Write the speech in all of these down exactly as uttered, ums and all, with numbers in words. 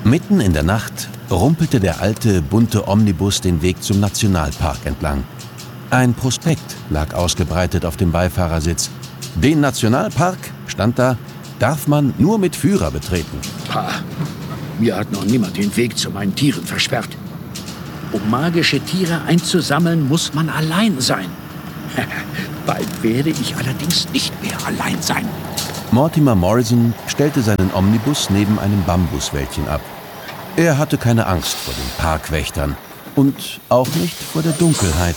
Mitten in der Nacht rumpelte der alte, bunte Omnibus den Weg zum Nationalpark entlang. Ein Prospekt lag ausgebreitet auf dem Beifahrersitz. Den Nationalpark, stand da, darf man nur mit Führer betreten. Ha, mir hat noch niemand den Weg zu meinen Tieren versperrt. Um magische Tiere einzusammeln, muss man allein sein. Bald werde ich allerdings nicht mehr allein sein. Mortimer Morrison stellte seinen Omnibus neben einem Bambuswäldchen ab. Er hatte keine Angst vor den Parkwächtern und auch nicht vor der Dunkelheit.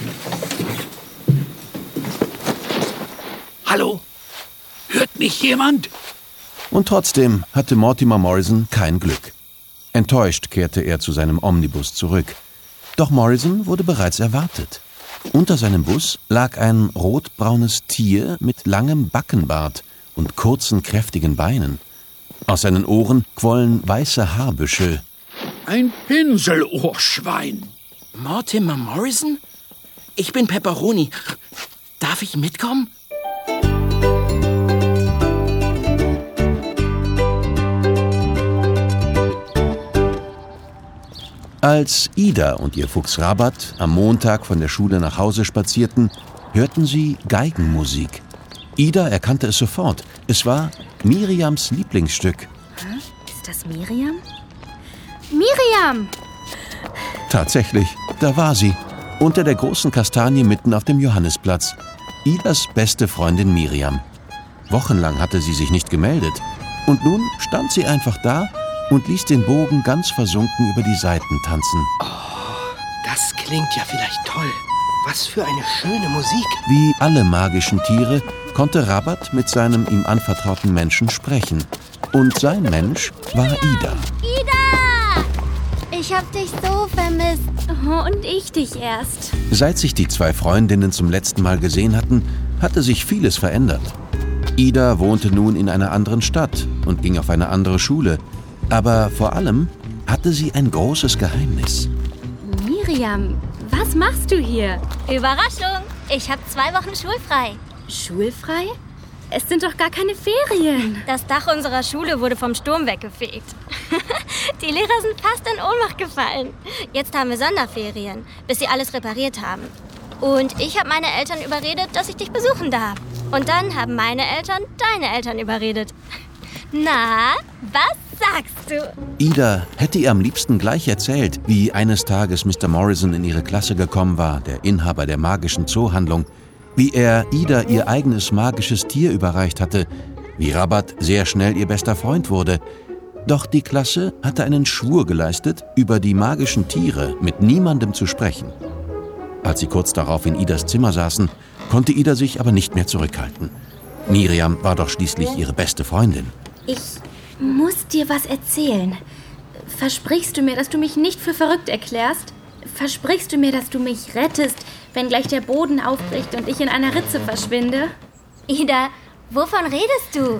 Hallo? Hört mich jemand? Und trotzdem hatte Mortimer Morrison kein Glück. Enttäuscht kehrte er zu seinem Omnibus zurück. Doch Morrison wurde bereits erwartet. Unter seinem Bus lag ein rotbraunes Tier mit langem Backenbart und kurzen, kräftigen Beinen. Aus seinen Ohren quollen weiße Haarbüschel. Ein Pinselohrschwein. Mortimer Morrison? Ich bin Pepperoni. Darf ich mitkommen? Als Ida und ihr Fuchs Rabat am Montag von der Schule nach Hause spazierten, hörten sie Geigenmusik. Ida erkannte es sofort. Es war Miriams Lieblingsstück. Ist das Miriam? Miriam! Tatsächlich, da war sie, unter der großen Kastanie mitten auf dem Johannisplatz. Idas beste Freundin Miriam. Wochenlang hatte sie sich nicht gemeldet. Und nun stand sie einfach da und ließ den Bogen ganz versunken über die Saiten tanzen. Oh, das klingt ja vielleicht toll. Was für eine schöne Musik. Wie alle magischen Tiere konnte Rabat mit seinem ihm anvertrauten Menschen sprechen. Und sein Mensch war Ida. Ida! Ich hab dich so vermisst. Oh, und ich dich erst. Seit sich die zwei Freundinnen zum letzten Mal gesehen hatten, hatte sich vieles verändert. Ida wohnte nun in einer anderen Stadt und ging auf eine andere Schule. Aber vor allem hatte sie ein großes Geheimnis. Miriam, was machst du hier? Überraschung! Ich habe zwei Wochen schulfrei. Schulfrei? Es sind doch gar keine Ferien. Das Dach unserer Schule wurde vom Sturm weggefegt. Die Lehrer sind fast in Ohnmacht gefallen. Jetzt haben wir Sonderferien, bis sie alles repariert haben. Und ich habe meine Eltern überredet, dass ich dich besuchen darf. Und dann haben meine Eltern deine Eltern überredet. Na, was sagst du? Ida hätte ihr am liebsten gleich erzählt, wie eines Tages Mister Morrison in ihre Klasse gekommen war, der Inhaber der magischen Zoohandlung, wie er Ida ihr eigenes magisches Tier überreicht hatte, wie Rabat sehr schnell ihr bester Freund wurde. Doch die Klasse hatte einen Schwur geleistet, über die magischen Tiere mit niemandem zu sprechen. Als sie kurz darauf in Idas Zimmer saßen, konnte Ida sich aber nicht mehr zurückhalten. Miriam war doch schließlich ihre beste Freundin. Ich muss dir was erzählen. Versprichst du mir, dass du mich nicht für verrückt erklärst? Versprichst du mir, dass du mich rettest, wenn gleich der Boden aufbricht und ich in einer Ritze verschwinde? Ida, wovon redest du?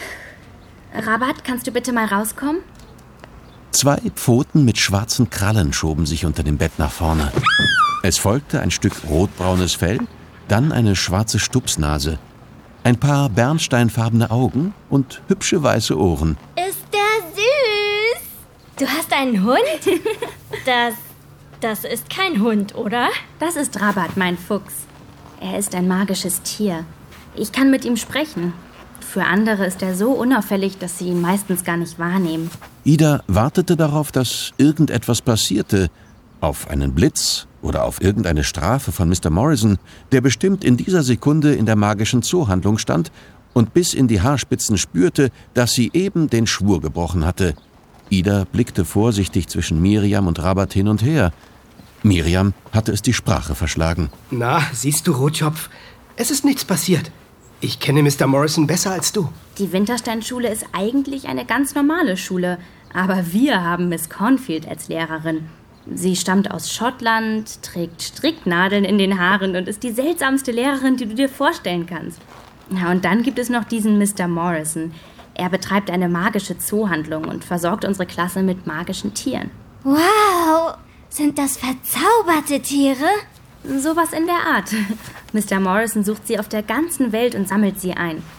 Rabat, kannst du bitte mal rauskommen? Zwei Pfoten mit schwarzen Krallen schoben sich unter dem Bett nach vorne. Es folgte ein Stück rotbraunes Fell, dann eine schwarze Stupsnase, ein paar bernsteinfarbene Augen und hübsche weiße Ohren. Ist der süß? Du hast einen Hund? Das, das ist kein Hund, oder? Das ist Rabat, mein Fuchs. Er ist ein magisches Tier. Ich kann mit ihm sprechen. Für andere ist er so unauffällig, dass sie ihn meistens gar nicht wahrnehmen. Ida wartete darauf, dass irgendetwas passierte. Auf einen Blitz oder auf irgendeine Strafe von Mister Morrison, der bestimmt in dieser Sekunde in der magischen Zoohandlung stand und bis in die Haarspitzen spürte, dass sie eben den Schwur gebrochen hatte. Ida blickte vorsichtig zwischen Miriam und Rabat hin und her. Miriam hatte es die Sprache verschlagen. Na, siehst du, Rotschopf, es ist nichts passiert. Ich kenne Mister Morrison besser als du. Die Wintersteinschule ist eigentlich eine ganz normale Schule, aber wir haben Miss Cornfield als Lehrerin. Sie stammt aus Schottland, trägt Stricknadeln in den Haaren und ist die seltsamste Lehrerin, die du dir vorstellen kannst. Ja, und dann gibt es noch diesen Mister Morrison. Er betreibt eine magische Zoohandlung und versorgt unsere Klasse mit magischen Tieren. Wow, sind das verzauberte Tiere? Sowas in der Art. Mister Morrison sucht sie auf der ganzen Welt und sammelt sie ein.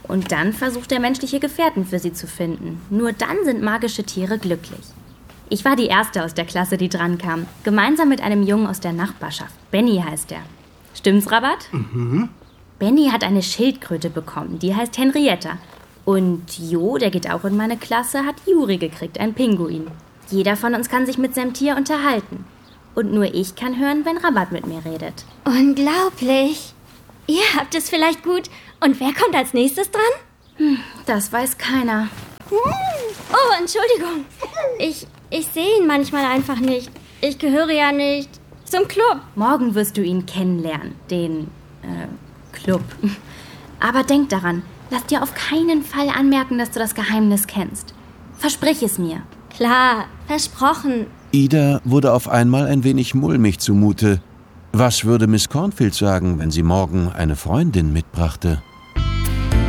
Und dann versucht er, menschliche Gefährten für sie zu finden. Nur dann sind magische Tiere glücklich. Ich war die Erste aus der Klasse, die drankam. Gemeinsam mit einem Jungen aus der Nachbarschaft. Benny heißt er. Stimmt's, Rabat? Mhm. Benny hat eine Schildkröte bekommen. Die heißt Henrietta. Und Jo, der geht auch in meine Klasse, hat Juri gekriegt, ein Pinguin. Jeder von uns kann sich mit seinem Tier unterhalten. Und nur ich kann hören, wenn Rabat mit mir redet. Unglaublich. Ihr habt es vielleicht gut. Und wer kommt als nächstes dran? Hm, das weiß keiner. Oh, Entschuldigung. Ich, ich sehe ihn manchmal einfach nicht. Ich gehöre ja nicht zum Club. Morgen wirst du ihn kennenlernen, den, äh, Club. Aber denk daran, lass dir auf keinen Fall anmerken, dass du das Geheimnis kennst. Versprich es mir. Klar, versprochen. Ida wurde auf einmal ein wenig mulmig zumute. Was würde Miss Cornfield sagen, wenn sie morgen eine Freundin mitbrachte?